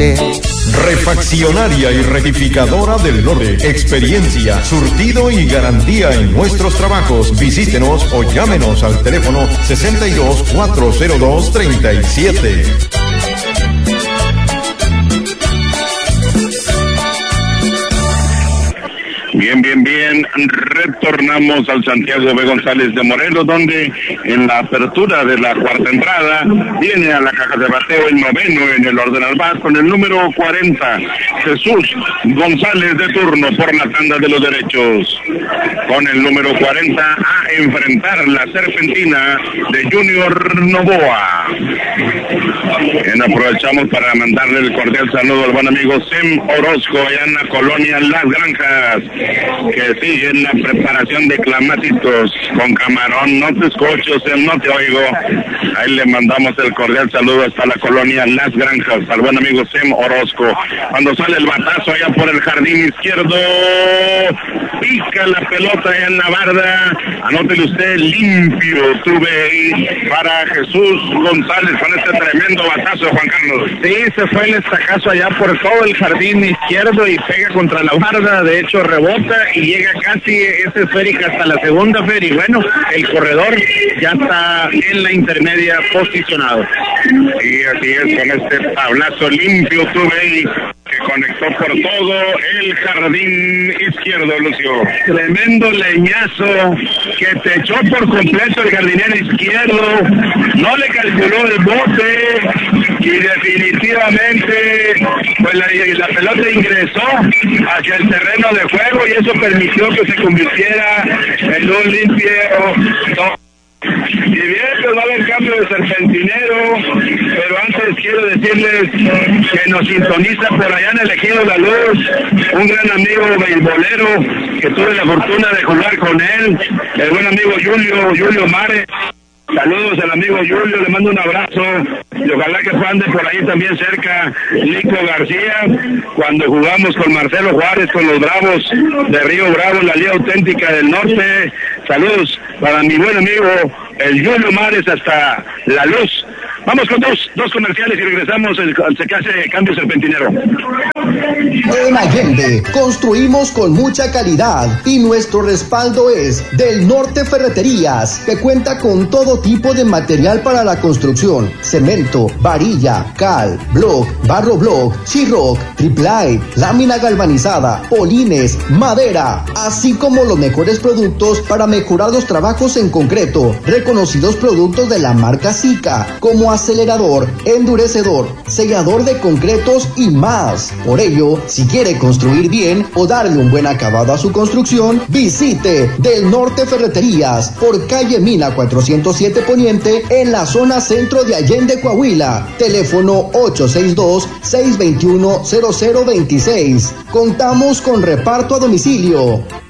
usted. Refaccionaria y rectificadora del Norte. Experiencia, surtido y garantía en nuestros trabajos. Visítenos o llámenos al teléfono 62-402-37. Bien, retornamos al Santiago B. González de Morelos, donde en la apertura de la cuarta entrada viene a la caja de bateo el noveno en el orden al bat con el número 40, Jesús González, de turno por la tanda de los derechos. Con el número 40 a enfrentar la serpentina de Junior Novoa. Bien, aprovechamos para mandarle el cordial saludo al buen amigo Sem Orozco, allá en la colonia Las Granjas, que sigue en la preparación de clamatitos con camarón. No te escucho, Sem, no te oigo. Ahí le mandamos el cordial saludo hasta la colonia Las Granjas, al buen amigo Sem Orozco. Cuando sale el batazo allá por el jardín izquierdo, pica la pelota allá en la barda. Anótele usted, limpio, tuve ahí para Jesús González con este tremendo batazo, Juan Carlos. Sí, se fue el estacazo allá por todo el jardín izquierdo y pega contra la barda. De hecho, rebota y llega casi esa esférica hasta la segunda, Fer, y bueno, el corredor ya está en la intermedia posicionado. Y así es, con este tablazo limpio, tuve ahí, que conectó por todo el jardín izquierdo, Lucio. Tremendo leñazo que te echó por completo el jardinero izquierdo, no le calculó el bote y definitivamente pues la pelota ingresó hacia el terreno de juego y eso permitió que se convirtiera en un limpio. Y bien, pues va a haber cambio de serpentinero, pero antes quiero decirles que nos sintoniza por allá en el Ejido La Luz un gran amigo beisbolero que tuve la fortuna de jugar con él, el buen amigo Julio Mare. Saludos al amigo Julio, le mando un abrazo y ojalá que ande por ahí también cerca Nico García, cuando jugamos con Marcelo Juárez, con los Bravos de Río Bravo, en la Liga Auténtica del Norte. Saludos para mi buen amigo el Julio Mares hasta La Luz. Vamos con dos comerciales y regresamos se hace cambio serpentinero. En Allende construimos con mucha calidad y nuestro respaldo es Del Norte Ferreterías, que cuenta con todo tipo de material para la construcción: cemento, varilla, cal, block, barro block, sheetrock, triple-A, lámina galvanizada, polines, madera, así como los mejores productos para mejorar los trabajos en concreto. Reconocidos productos de la marca Sika, como acelerador, endurecedor, sellador de concretos y más. Por ello, si quiere construir bien o darle un buen acabado a su construcción, visite Del Norte Ferreterías por calle Mina 407 Poniente en la zona centro de Allende, Coahuila. Teléfono 862-621-0026. Contamos con reparto a domicilio.